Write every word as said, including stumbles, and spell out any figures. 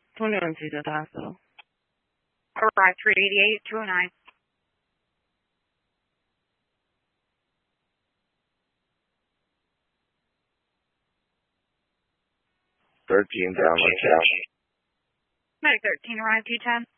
twenty-one C's at the hospital. Arrive three eighty-eight, two oh nine. thirteen down, let's out. Medic thirteen, arrive two ten.